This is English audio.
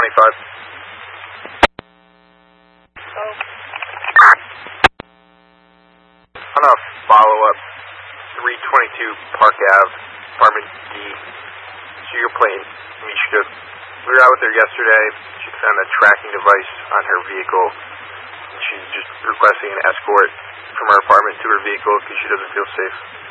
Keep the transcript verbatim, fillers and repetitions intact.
twenty-five. Oh. On a follow-up, three twenty-two Park Ave, apartment D. So your plane, Mishka. We were out with her yesterday. She found a tracking device on her vehicle. And she's just requesting an escort from her apartment to her vehicle because she doesn't feel safe.